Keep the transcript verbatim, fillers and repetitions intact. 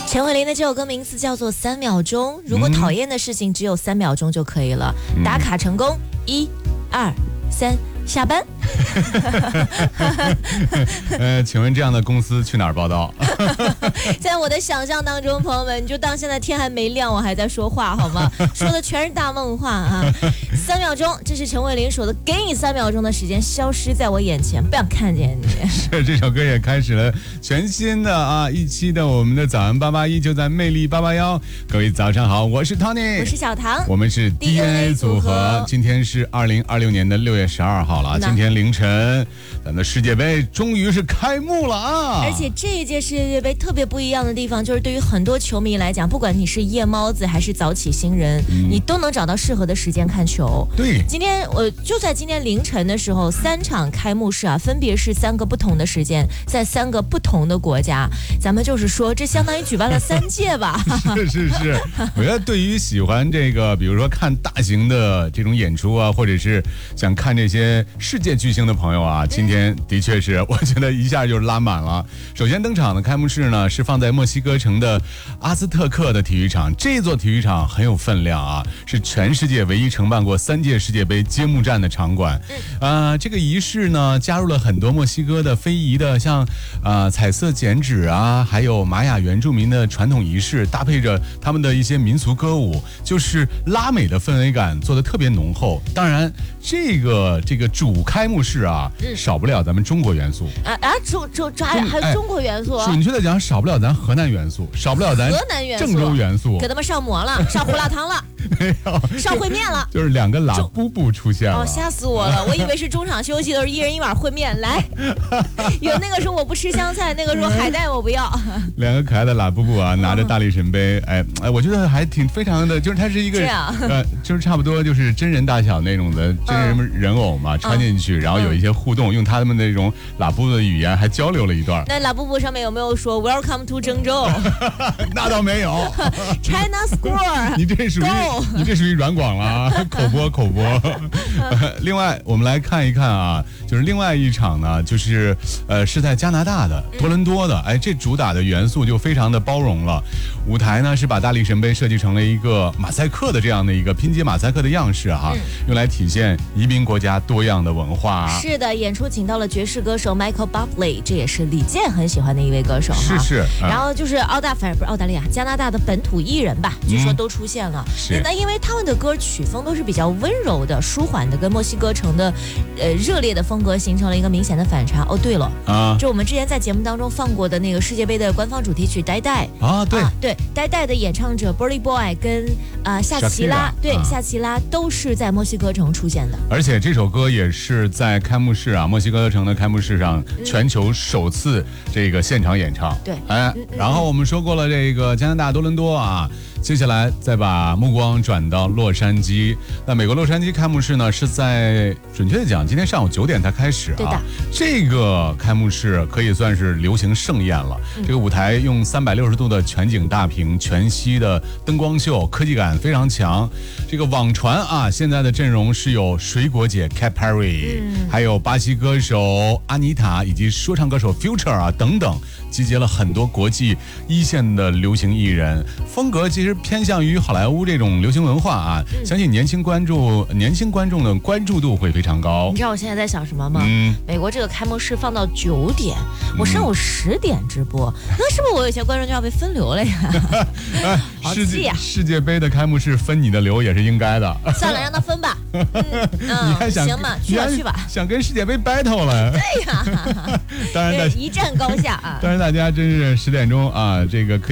陈慧琳的这首歌名字叫做《三秒钟》，如果讨厌的事情只有三秒钟就可以了，嗯、打卡成功，一、二、三，下班。 呃，请问这样的公司去哪儿报道？ 在我的想象当中，朋友们，你就当现在天还没亮，我还在说话，好吗？说的全是大梦话啊！三秒钟，这是陈慧琳说的，给你三秒钟的时间，消失在我眼前，不想看见你。 是，这首歌也开始了全新的啊一期的我们的早安八八一，就在魅力八八幺。各位早上好，我是 Tony， 我是小唐， 我们是 D N A 组合。今天是二零二六年的六月十二号了，今天凌晨，咱的世界杯终于是开幕了啊！ 而且这一届世界杯特别不一样的地方，就是对于很多球迷来讲，不管你是夜猫子还是早起新人，嗯、你都能找到适合的时间看球。 对， 今天我就在今天凌晨的时候，三场开幕式啊，分别是三个不同的时间，在三个不同的国家。咱们就是说，这相当于举办了三届吧？ 是是是，我觉得对于喜欢这个，比如说看大型的这种演出啊，或者是想看这些世界巨星的朋友啊，今天的确是，我觉得一下就拉满了。首先登场的开幕式呢，是放在墨西哥城的阿兹特克的体育场。这座体育场很有分量啊，是全世界唯一承办过三届世界杯揭幕战的场馆。呃，这个仪式呢，加入了很多墨西哥的非遗的，像呃彩色剪纸啊，还有玛雅原住民的传统仪式，搭配着他们的一些民俗歌舞，就是拉美的氛围感做得特别浓厚。当然，这个这个主开幕式啊，嗯、少不了咱们中国元素啊啊，中中中还有中国元素、啊哎。准确的讲，少不了咱河南元素，少不了咱河南元素、 郑州元素， 给他们上馍了，上胡辣汤了。 没有上烩面了， 就是两个拉布布出现了。 哦，吓死我了！我以为是中场休息的时候，一人一碗烩面来。有那个说我不吃香菜，那个说海带我不要。 两个可爱的拉布布啊，拿着大力神杯，哎哎，我觉得还挺非常的，就是它是一个呃，就是差不多就是真人大小那种的真人人偶嘛，穿进去，然后有一些互动，用他们那种拉布布的语言还交流了一段。 那拉布布上面有没有说 Welcome to 郑州？ 那倒没有。 China Square。 你这属于。你这属于软广了啊，口播口播。另外，我们来看一看啊，就是另外一场呢，就是呃是在加拿大的多伦多的，哎，这主打的元素就非常的包容了。舞台呢是把大力神杯设计成了一个马赛克的这样的一个拼接马赛克的样式哈、啊，嗯、用来体现移民国家多样的文化。 是的，演出请到了爵士歌手 Michael Bublé， 这也是李健很喜欢的一位歌手哈。 是是。嗯、 然后就是澳大，反正不是澳大利亚，加拿大的本土艺人吧，据说都出现了。 是。 那因为他们的歌曲风都是比较温柔的、舒缓的，跟墨西哥城的呃热烈的风格形成了一个明显的反差。哦，对了，啊，就我们之前在节目当中放过的那个世界杯的官方主题曲《呆呆》 啊，对啊对，《呆呆》的演唱者 Burna Boy 跟啊、呃、夏奇拉，对、啊、夏奇拉都是在墨西哥城出现的。 而且这首歌也是在开幕式啊，墨西哥城的开幕式上全球首次这个现场演唱。 对， 哎，然后我们说过了这个加拿大多伦多啊。接下来再把目光转到洛杉矶。那美国洛杉矶开幕式呢，是在准确的讲，今天上午九点才开始啊。 对的。 这个开幕式可以算是流行盛宴了。嗯、这个舞台用三百六十度的全景大屏、全息的灯光秀，科技感非常强。这个网传啊，现在的阵容是有水果姐 Katy Perry，、嗯、还有巴西歌手阿妮塔，以及说唱歌手 Future 啊等等，集结了很多国际一线的流行艺人，风格其实偏向于好莱坞这种流行文化啊，嗯、相信年轻关注年轻观众的关注度会非常高。 你知道我现在在想什么吗？嗯、美国这个开幕式放到九点，我上午十点直播，嗯、那是不是我有些观众就要被分流了呀？好气呀！ 世界杯的开幕式分你的流也是应该的。 算了，让他分吧。嗯， 你还想行吧，去吧去吧， 想跟世界杯 battle 了？ 对呀， 当然， 一战高下啊！ 当然，大家真是十点钟啊，这个可以。